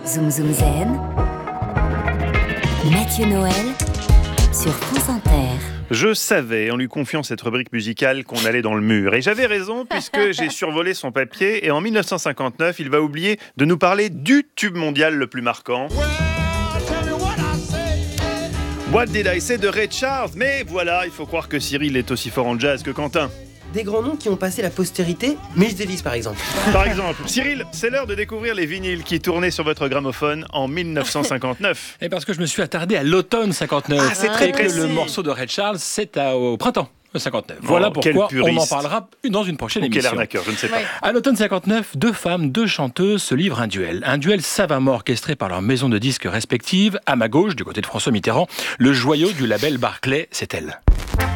Zoom Zoom Zen, Mathieu Noël sur France Inter. Je savais, en lui confiant cette rubrique musicale, qu'on allait dans le mur. Et j'avais raison, puisque j'ai survolé son papier. Et en 1959, il va oublier de nous parler du tube mondial le plus marquant. What Did I Say de Ray Charles. Mais voilà, il faut croire que Cyril est aussi fort en jazz que Quentin. Des grands noms qui ont passé la postérité, Miles Davis par exemple. Par exemple, Cyril, c'est l'heure de découvrir les vinyles qui tournaient sur votre gramophone en 1959. Et parce que je me suis attardé à l'automne 59. Ah, c'est très et que précis. le morceau de Ray Charles, c'est au printemps 59. Voilà pourquoi quel on en puriste. parlera dans une prochaine Quel émission. arnaqueur, je ne sais pas. À l'automne 59, deux femmes, deux chanteuses se livrent un duel. Un duel savamment orchestré par leurs maisons de disques respectives. À ma gauche, du côté de François Mitterrand, le joyau du label Barclay, c'est elle.